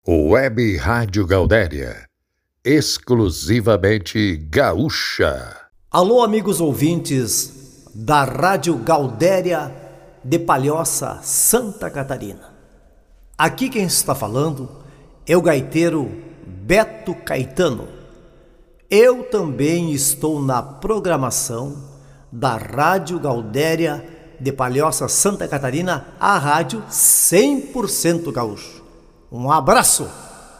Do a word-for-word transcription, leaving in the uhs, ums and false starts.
Web Rádio Gaudéria, exclusivamente gaúcha. Alô, amigos ouvintes da Rádio Gaudéria de Palhoça, Santa Catarina. Aqui quem está falando é o gaiteiro Beto Caetano. Eu também estou na programação da Rádio Gaudéria de Palhoça, Santa Catarina, a rádio cem por cento gaúcho. Um abraço!